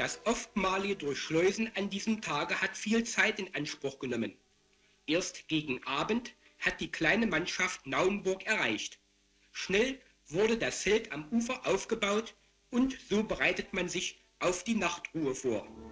Das oftmalige Durchschleusen an diesem Tage hat viel Zeit in Anspruch genommen. Erst gegen Abend hat die kleine Mannschaft Naumburg erreicht. Schnell wurde das Zelt am Ufer aufgebaut und so bereitet man sich auf die Nachtruhe vor.